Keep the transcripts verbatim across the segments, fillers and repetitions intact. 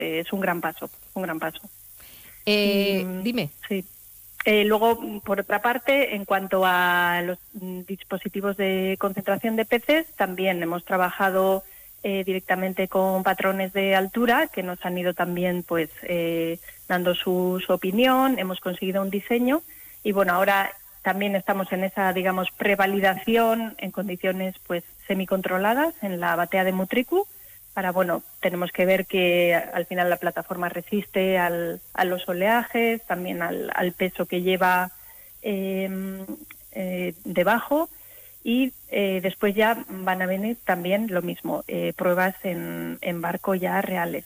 eh, es un gran paso, un gran paso. Eh, y, dime. Sí. Eh, luego, por otra parte, en cuanto a los mm, dispositivos de concentración de peces, también hemos trabajado eh, directamente con patrones de altura que nos han ido también pues eh, dando su, su opinión, hemos conseguido un diseño y bueno, ahora también estamos en esa, digamos, prevalidación en condiciones pues semicontroladas en la batea de Mutriku. Para, bueno, tenemos que ver que al final la plataforma resiste al, a los oleajes, también al, al peso que lleva eh, eh, debajo y eh, después ya van a venir también lo mismo, eh, pruebas en, en barco ya reales.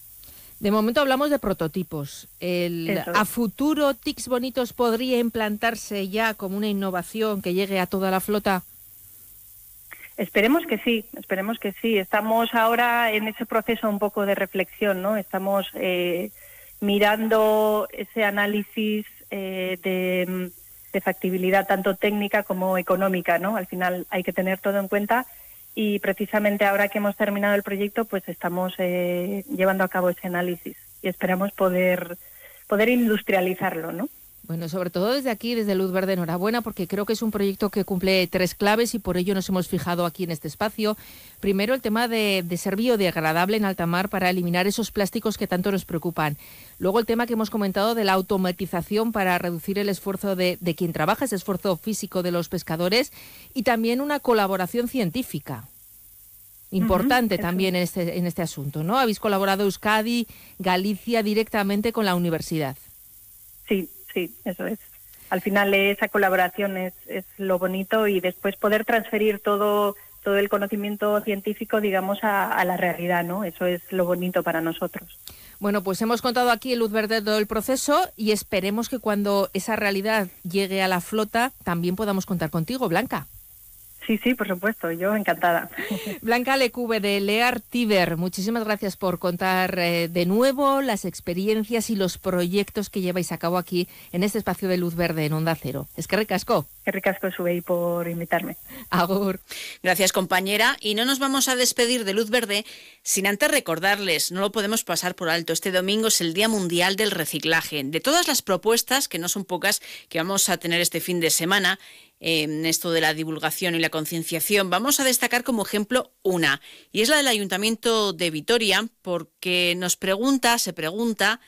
De momento hablamos de prototipos. El, ¿A futuro tics bonitos podría implantarse ya como una innovación que llegue a toda la flota? Esperemos que sí, esperemos que sí. Estamos ahora en ese proceso un poco de reflexión, ¿no? Estamos eh, mirando ese análisis eh, de, de factibilidad tanto técnica como económica, ¿no? Al final hay que tener todo en cuenta y precisamente ahora que hemos terminado el proyecto, pues estamos eh, llevando a cabo ese análisis y esperamos poder poder industrializarlo, ¿no? Bueno, sobre todo desde aquí, desde Luz Verde, enhorabuena, porque creo que es un proyecto que cumple tres claves y por ello nos hemos fijado aquí en este espacio. Primero, el tema de, de ser biodegradable en alta mar para eliminar esos plásticos que tanto nos preocupan. Luego, el tema que hemos comentado de la automatización para reducir el esfuerzo de, de quien trabaja, ese esfuerzo físico de los pescadores, y también una colaboración científica. Importante uh-huh, también en este, en este asunto, ¿no? Habéis colaborado Euskadi, Galicia, directamente con la universidad. Sí. Sí, eso es. Al final esa colaboración es, es lo bonito y después poder transferir todo todo el conocimiento científico, digamos, a, a la realidad, ¿no? Eso es lo bonito para nosotros. Bueno, pues hemos contado aquí en Luz Verde todo el proceso y esperemos que cuando esa realidad llegue a la flota también podamos contar contigo, Blanca. Sí, sí, por supuesto, yo encantada. Blanca Lecube de Lear Tiber, muchísimas gracias por contar eh, de nuevo las experiencias y los proyectos que lleváis a cabo aquí en este espacio de Luz Verde en Onda Cero. Es que ricasco. Que ricasco, Subey, por invitarme. Agur. Gracias, compañera. Y no nos vamos a despedir de Luz Verde sin antes recordarles, no lo podemos pasar por alto, este domingo es el Día Mundial del Reciclaje. De todas las propuestas, que no son pocas, que vamos a tener este fin de semana, en esto de la divulgación y la concienciación, vamos a destacar como ejemplo una, y es la del Ayuntamiento de Vitoria, porque nos pregunta, se pregunta,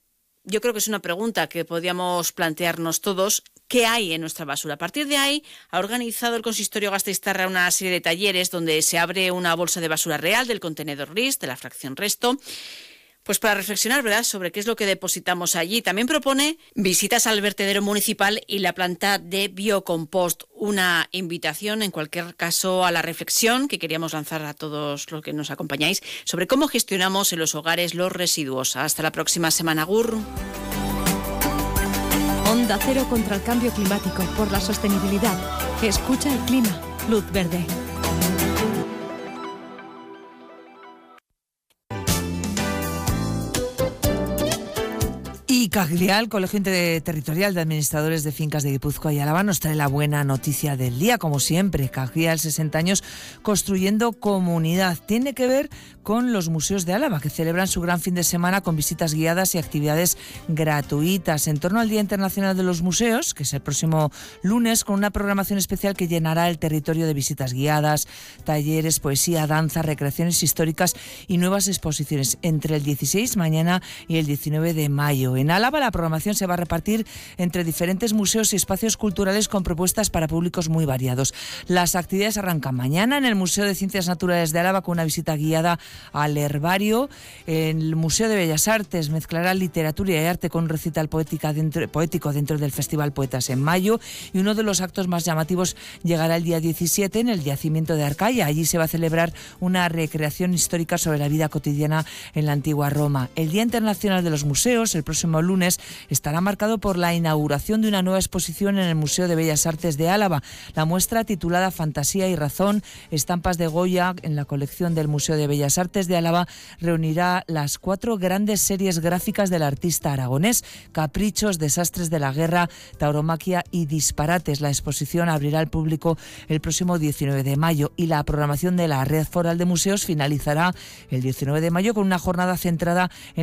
yo creo que es una pregunta que podríamos plantearnos todos, ¿qué hay en nuestra basura? A partir de ahí ha organizado el Consistorio Gasteiztarra una serie de talleres donde se abre una bolsa de basura real del contenedor R I S, de la fracción resto, pues para reflexionar, ¿verdad?, sobre qué es lo que depositamos allí. También propone visitas al vertedero municipal y la planta de biocompost. Una invitación, en cualquier caso, a la reflexión que queríamos lanzar a todos los que nos acompañáis sobre cómo gestionamos en los hogares los residuos. Hasta la próxima semana, Gur. Onda Cero contra el cambio climático por la sostenibilidad. Escucha el clima. Luz Verde. Y Caglial, Colegio Interterritorial de Administradores de Fincas de Guipúzcoa y Álava, nos trae la buena noticia del día, como siempre. Caglial, sesenta años construyendo comunidad. Tiene que ver con los museos de Álava, que celebran su gran fin de semana con visitas guiadas y actividades gratuitas. En torno al Día Internacional de los Museos, que es el próximo lunes, con una programación especial que llenará el territorio de visitas guiadas, talleres, poesía, danza, recreaciones históricas y nuevas exposiciones entre el dieciséis, mañana, y el diecinueve de mayo. En Álava la programación se va a repartir entre diferentes museos y espacios culturales con propuestas para públicos muy variados. Las actividades arrancan mañana en el Museo de Ciencias Naturales de Álava con una visita guiada al herbario. El Museo de Bellas Artes mezclará literatura y arte con un recital poética dentro, poético dentro del Festival Poetas en mayo, y uno de los actos más llamativos llegará el día diecisiete en el Yacimiento de Arcaya. Allí se va a celebrar una recreación histórica sobre la vida cotidiana en la antigua Roma. El Día Internacional de los Museos, el próximo lunes, estará marcado por la inauguración de una nueva exposición en el Museo de Bellas Artes de Álava. La muestra, titulada Fantasía y Razón, estampas de Goya, en la colección del Museo de Bellas Artes de Álava, reunirá las cuatro grandes series gráficas del artista aragonés: Caprichos, Desastres de la Guerra, Tauromaquia y Disparates. La exposición abrirá al público el próximo diecinueve de mayo y la programación de la Red Foral de Museos finalizará el diecinueve de mayo con una jornada centrada en